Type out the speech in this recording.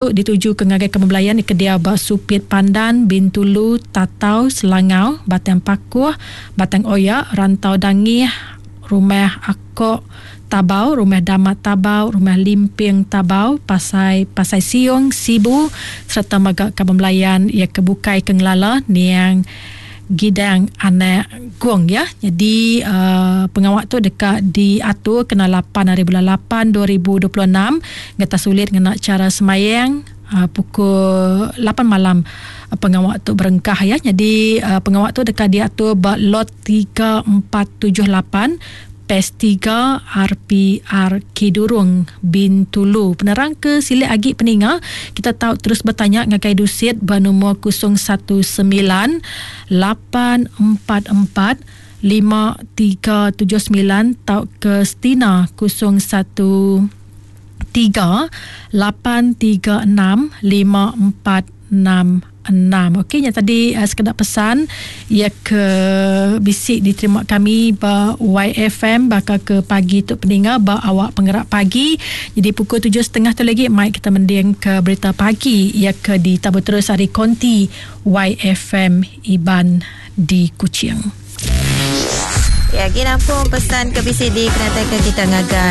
dituju ke Ngagai Kebelayan di Kedia Supit Pandan, Bintulu, Tatau, Selangau, Batang Pakuh, Batang Oyak, Rantau Dangih, Rumah Akok Tabau, Rumah Damat Tabau, Rumah Limping Tabau, Pasai Siung, Sibu serta Magak Kebelayan ia kebukai Kenglala niang Gidang anak gong ya. Jadi pengawak tu dekat diatur kena 8 hari bulan 8 2026 ngata sulit kena cara semayang pukul 8 malam pengawak tu berengkah ya. Jadi pengawak tu dekat diatur lot 3478 PES 3 RPR Kidurung Bintulu. Penerang ke Silik Agik Peninga, kita tahu terus bertanya ngagai dusit bernombor 019 844 5379 tahu ke Stina 013 836 5466. Okey, yang tadi sekedar pesan ia ke bisik diterima kami ba YFM bakal ke pagi tu Peninga ba awak penggerak pagi. Jadi pukul 7.30 tu lagi mic kita mending ke berita pagi ia ke ditabur terus hari konti YFM Iban di Kuching. Ya, kita pun pesan ke bisik di kenatan kita ngagai